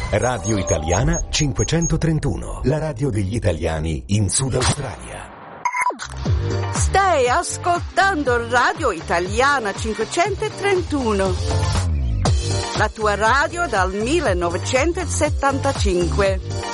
Radio Italiana 531, la radio degli italiani in Sud Australia. Stai ascoltando Radio Italiana 531, la tua radio dal 1975.